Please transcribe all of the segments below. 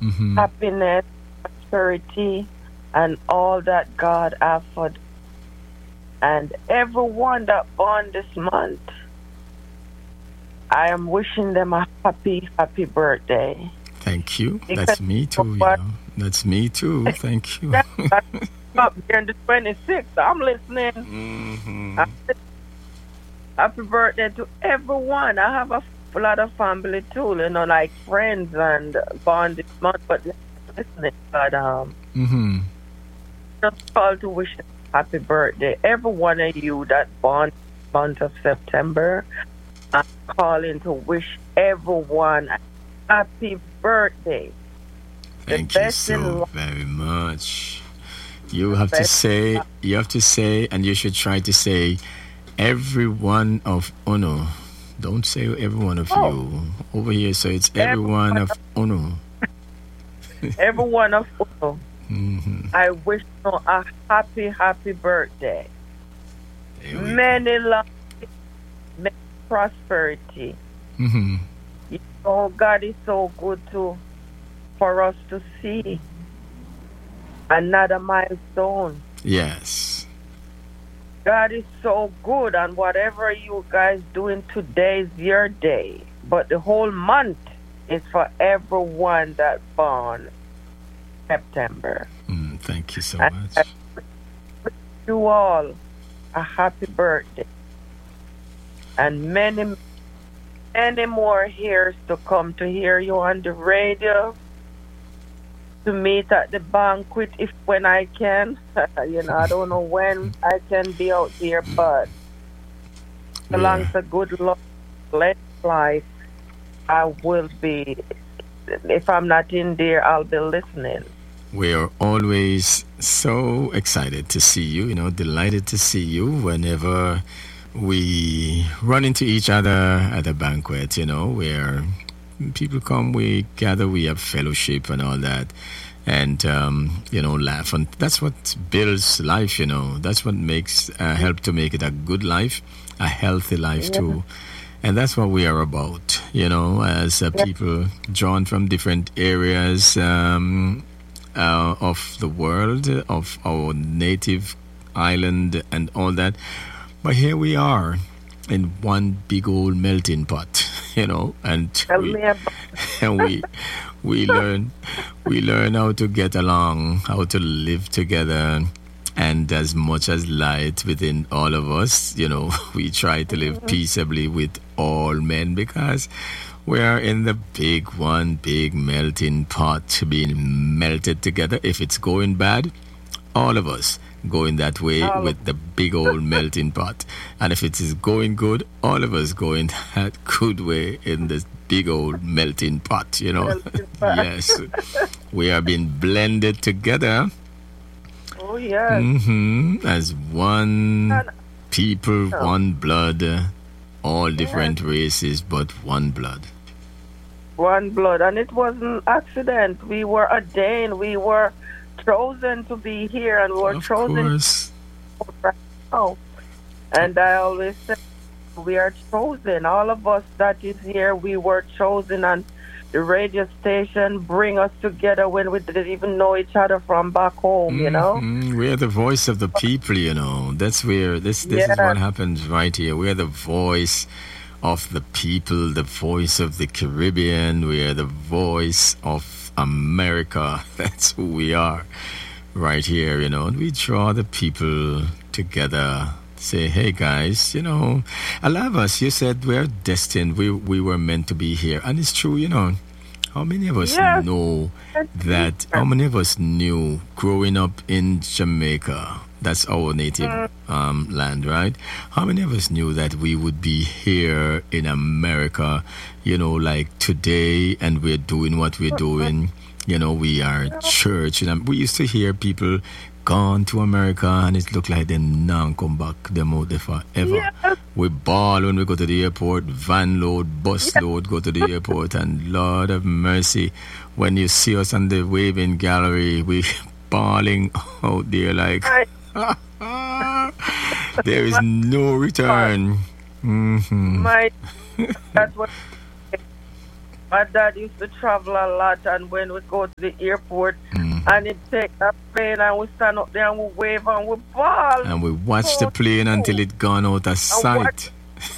happiness, prosperity, and all that God offered. And everyone that born this month, I am wishing them a happy, happy birthday. Thank you. Because That's me you know too, you what? know. That's me too. Thank you. That's up here in the 26th. I'm listening. Hmm. Happy birthday to everyone. I have a lot of family too, like friends and born this month, but they're not listening. But Hmm. just call to wish them happy birthday. Every one of you that born month of September, I'm calling to wish everyone a happy birthday. The Thank you best in so life, very much. the best. You have to say, and you should try to say, every one of Uno. Don't say every one of Oh, you over here. So it's every one everyone, of Uno. everyone of you. Hmm. I wish you a happy, happy birthday. There we go. Many love, many prosperity. Hmm. God is so good to for us to see another milestone. Yes. God is so good, and whatever you guys doing today is your day. But the whole month is for everyone that born September. Thank you so And I much. wish you all a happy birthday and many, many more years to come to hear you on the radio, to meet at the banquet if when I can. I don't know when I can be out there, but so long We're as a good Lord bless life, I will be. If I'm not in there, I'll be listening. we're always so excited to see you, delighted to see you whenever we run into each other at a banquet, where people come, we gather, we have fellowship and all that. And laugh, and that's what builds life. That's what makes help to make it a good life, a healthy life Yeah, too. And that's what we are about, as yeah, people drawn from different areas of the world, of our native island, and all that. But here we are in one big old melting pot, and tell we me about. and we learn we learn how to get along, how to live together, and as much as light within all of us, we try to live Mhm. peaceably with all men because we are in the big melting pot being melted together. If it's going bad, all of us going that way All of with the big old melting pot. And if it is going good, all of us going that good way in this big old melting pot. them. Yes, we are being blended together Oh yes, as one and people, uh, one blood, all yes, different races, but one blood. one blood, and it wasn't accident. We were ordained. We were chosen to be here, and we were Of chosen course. right now. And I always say we are chosen. All of us that is here, we were chosen, and the radio station bring us together when we didn't even know each other from back home. We're the voice of the people. That's where this is Yeah, what happens right here. We're the voice of the people, the voice of the Caribbean. We're the voice of America. That's who we are right here. And we draw the people together. Say, hey guys, a lot of us, you said we're destined, we were meant to be here. And it's true. How many of us yes, know that's that? How here. many of us knew growing up in Jamaica? That's our native Mm, land, right? How many of us knew that we would be here in America, like today, and we're doing what we're doing? We are church. We used to hear people gone to America, and it looked like they now come back them out there forever. yes, We ball when we go to the airport, van load, bus yes. load, go to the airport, and Lord of mercy, when you see us on the waving gallery, we bawling out there like I, there is my no God, return. Hmm. my, that's what My dad used to travel a lot, and when we go to the airport, Mm. and he take a plane, and we stand up there and we wave and we ball. And we watch the plane until it gone out of sight.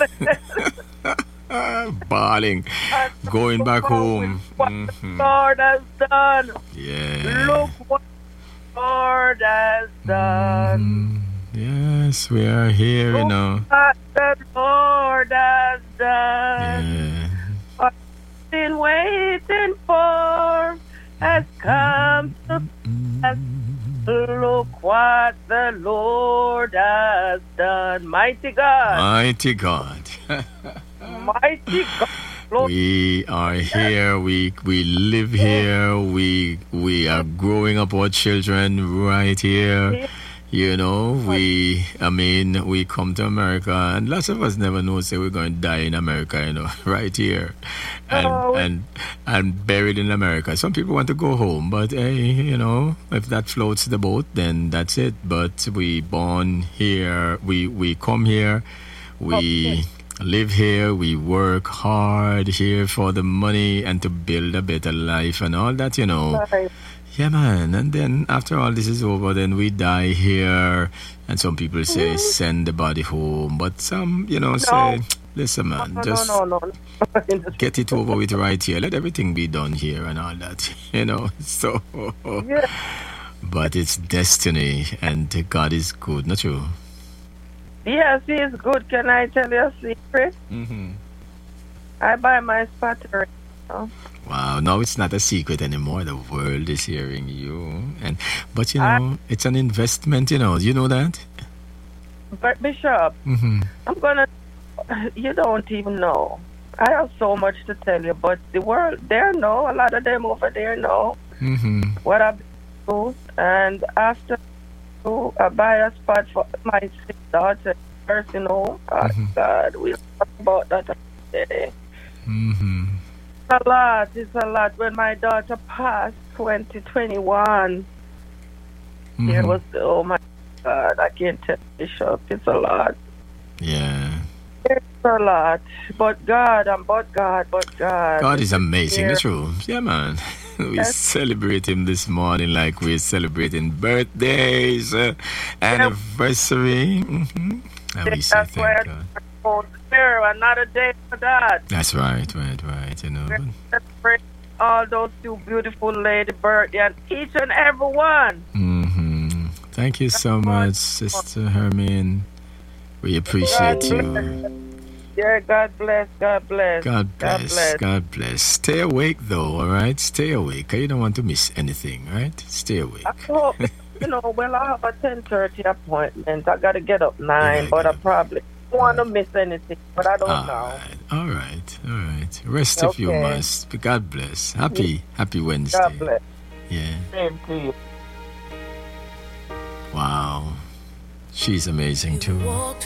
Bawling, going back home. What the Lord has done. Yeah. Look what the Lord has done. Yes, we are here, you know. What the Lord has done. Yeah. Been waiting for has come to pass. Look what the Lord has done. Mighty God. Mighty God. Mighty God. Lord. We are here. We live here. We are growing up our children right here. You know, we come to America, and lots of us never know, say we're going to die in America, you know, right here, and buried in America. Some people want to go home, but hey, you know, if that floats the boat, then that's it. But we born here, we come here, we live here, we work hard here for the money and to build a better life and all that, you know. Yeah, man. And then after all this is over, then we die here. And some people say, send the body home. But some, you know, say, listen, man, just get it over with right here. Let everything be done here and all that, you know. So, but it's destiny, and God is good, not true? Yes, He is good. Can I tell you a secret? Mm-hmm. I buy my spotter. Wow, no, it's not a secret anymore. The world is hearing you. But you know, it's an investment, you know. Do you know that? But Bishop, Mm-hmm. you don't even know. I have so much to tell you, but the world, they know, a lot of them over there know what I've been through. And after I buy a spot for my sick daughter, nursing home. God, we'll talk about that today. It's a lot. When my daughter passed 2021, it was, oh my God, I can't tell Bishop, it's a lot. Yeah. It's a lot. But God. God is amazing, that's true. Yeah, man. We celebrate Him this morning like we're celebrating birthdays, anniversary. And we say thank God. Another day for that. That's right, you know. Celebrate all those two beautiful lady birthday and each and every one. Thank you so much, Sister Hermine. We appreciate you. Yeah, God bless. God bless. Stay awake though, all right? Stay awake. You don't want to miss anything, right? Stay awake. I hope, I have a 10:30 appointment. I got to get up 9, but I probably don't want to miss anything, but I don't know. All right. Rest if you must. But God bless. Happy Wednesday. God bless. Yeah. Same to you. Wow. She's amazing too. Walked